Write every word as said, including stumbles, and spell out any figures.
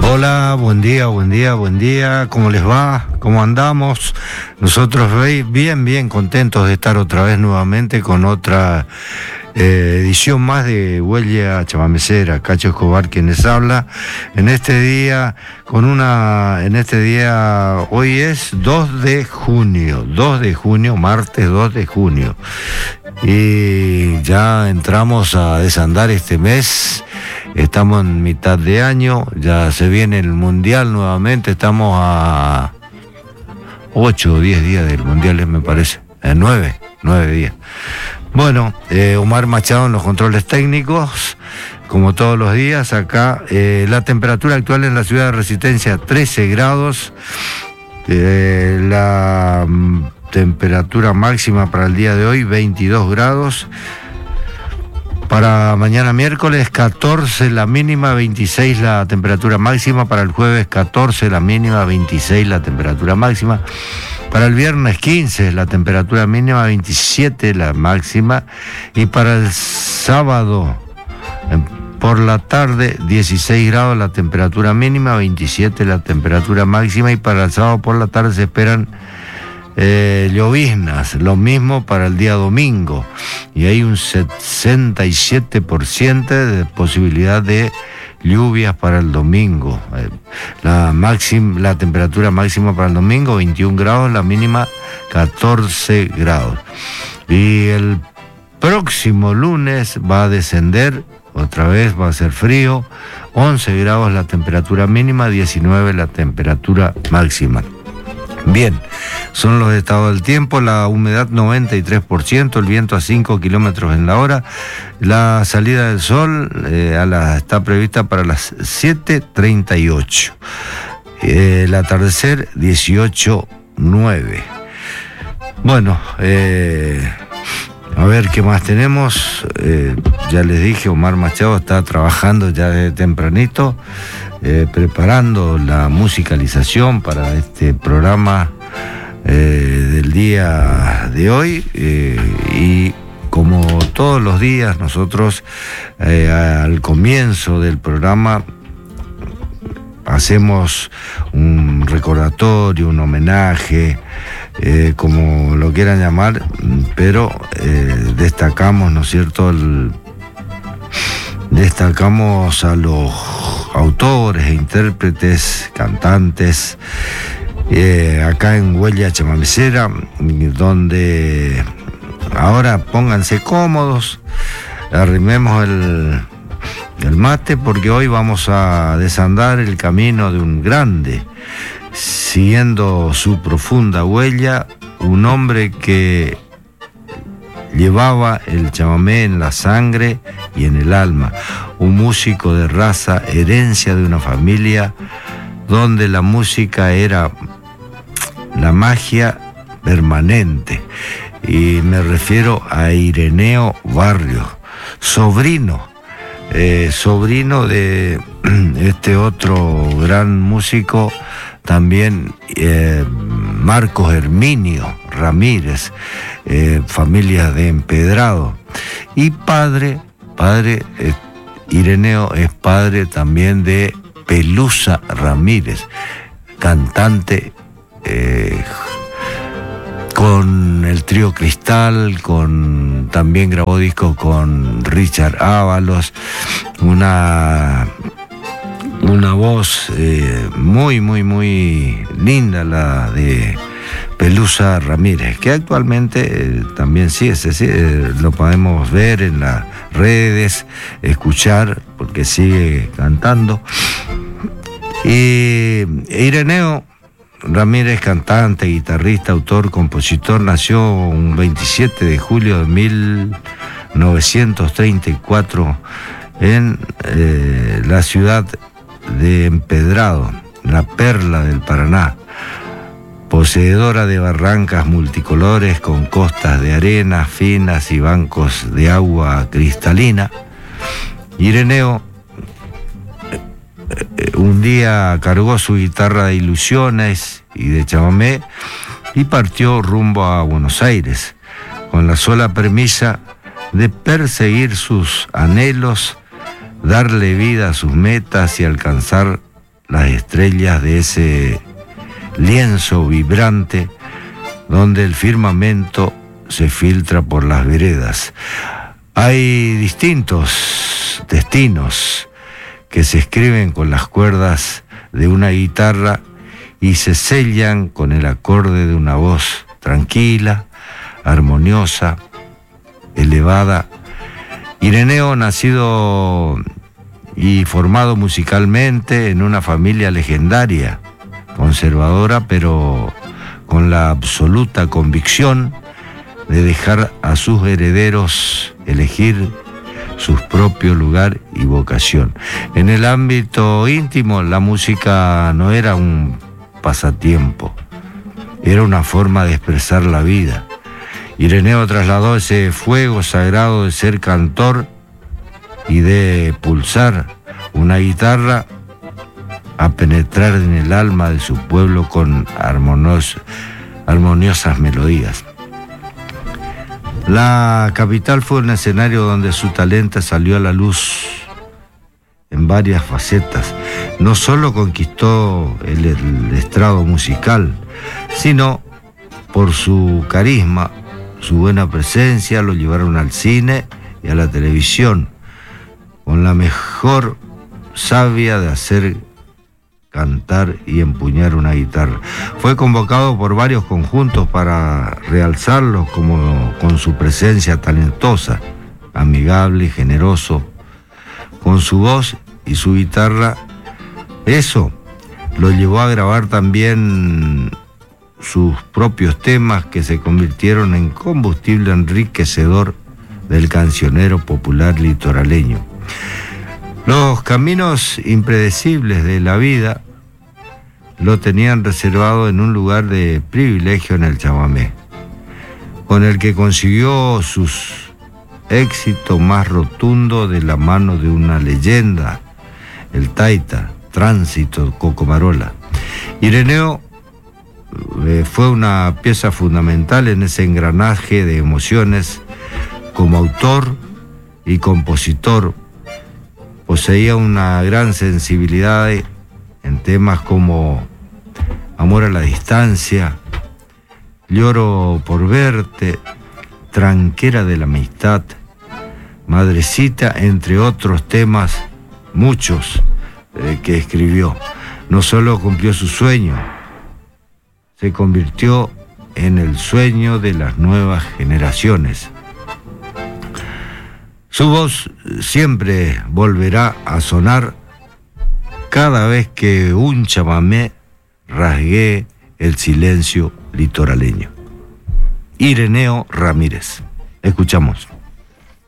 Hola, buen día, buen día, buen día. ¿Cómo les va? ¿Cómo andamos? Nosotros bien, bien contentos de estar otra vez nuevamente con otra eh, edición más de Huella Chamamecera. Cacho Escobar quien les habla. En este día, con una, en este día, hoy es dos de junio, dos de junio, martes dos de junio. Y ya entramos a desandar este mes. Estamos en mitad de año, ya se viene el Mundial nuevamente, estamos a ocho o diez días del Mundial, me parece, eh, nueve, nueve días. Bueno, eh, Omar Machado en los controles técnicos, como todos los días, acá eh, la temperatura actual en la ciudad de Resistencia, trece grados, eh, la mm, temperatura máxima para el día de hoy, veintidós grados. Para mañana miércoles, catorce la mínima, veintiséis la temperatura máxima. Para el jueves, catorce la mínima, veintiséis la temperatura máxima. Para el viernes, quince la temperatura mínima, veintisiete la máxima. Y para el sábado, por la tarde, dieciséis grados la temperatura mínima, veintisiete la temperatura máxima. Y para el sábado por la tarde se esperan Eh, lloviznas, lo mismo para el día domingo, y hay un sesenta y siete por ciento de posibilidad de lluvias para el domingo. Eh, la, máxima, la temperatura máxima para el domingo, veintiún grados, la mínima catorce grados. Y el próximo lunes va a descender, otra vez va a ser frío, once grados la temperatura mínima, diecinueve la temperatura máxima. Bien, son los estados del tiempo. La humedad noventa y tres por ciento, el viento a cinco kilómetros en la hora. La salida del sol eh, a la, está prevista para las siete treinta y ocho. Eh, el atardecer dieciocho nueve. Bueno, eh, a ver qué más tenemos. Eh, ya les dije, Omar Machado está trabajando ya desde tempranito. Eh, preparando la musicalización para este programa eh, del día de hoy eh, y como todos los días nosotros eh, al comienzo del programa hacemos un recordatorio, un homenaje, eh, como lo quieran llamar, pero eh, destacamos, ¿no es cierto?, el, destacamos a los autores e intérpretes, cantantes, eh, acá en Huella Chamamecera, donde ahora pónganse cómodos, arrimemos el, el mate, porque hoy vamos a desandar el camino de un grande, siguiendo su profunda huella, un hombre que llevaba el chamamé en la sangre y en el alma, un músico de raza, herencia de una familia donde la música era la magia permanente, y me refiero a Ireneo Barrios, sobrino, eh, sobrino de este otro gran músico también, eh, Marcos Herminio Ramírez, eh, familia de Empedrado, y padre, padre, eh, Ireneo es padre también de Pelusa Ramírez, cantante eh, con el trío Cristal, con, también grabó discos con Richard Ábalos, una... una voz eh, muy, muy, muy linda, la de Pelusa Ramírez, que actualmente eh, también sí, ese, sí eh, lo podemos ver en las redes, escuchar, porque sigue cantando. Y Ireneo Ramírez, cantante, guitarrista, autor, compositor, nació un veintisiete de julio de mil novecientos treinta y cuatro en eh, la ciudad de Empedrado, la perla del Paraná, poseedora de barrancas multicolores con costas de arena finas y bancos de agua cristalina. Ireneo un día cargó su guitarra de ilusiones y de chamamé y partió rumbo a Buenos Aires, con la sola premisa de perseguir sus anhelos, darle vida a sus metas y alcanzar las estrellas de ese lienzo vibrante donde el firmamento se filtra por las veredas. Hay distintos destinos que se escriben con las cuerdas de una guitarra y se sellan con el acorde de una voz tranquila, armoniosa, elevada. Ireneo, nacido y formado musicalmente en una familia legendaria, conservadora, pero con la absoluta convicción de dejar a sus herederos elegir su propio lugar y vocación. En el ámbito íntimo, la música no era un pasatiempo, era una forma de expresar la vida. Ireneo trasladó ese fuego sagrado de ser cantor y de pulsar una guitarra a penetrar en el alma de su pueblo con armonios, armoniosas melodías. La capital fue un escenario donde su talento salió a la luz en varias facetas. No solo conquistó el, el estrado musical, sino por su carisma, su buena presencia, lo llevaron al cine y a la televisión, con la mejor savia de hacer cantar y empuñar una guitarra. Fue convocado por varios conjuntos para realzarlo, como con su presencia talentosa, amigable y generoso, con su voz y su guitarra. Eso lo llevó a grabar también sus propios temas, que se convirtieron en combustible enriquecedor del cancionero popular litoraleño. Los caminos impredecibles de la vida lo tenían reservado en un lugar de privilegio en el chamamé, con el que consiguió sus éxitos más rotundos de la mano de una leyenda, el taita, Tránsito Cocomarola. Ireneo eh, fue una pieza fundamental en ese engranaje de emociones. Como autor y compositor, poseía una gran sensibilidad en temas como Amor a la distancia, Lloro por verte, Tranquera de la amistad, Madrecita, entre otros temas, muchos eh, que escribió. No solo cumplió su sueño, se convirtió en el sueño de las nuevas generaciones. Su voz siempre volverá a sonar cada vez que un chamamé rasguee el silencio litoraleño. Ireneo Ramírez. Escuchamos.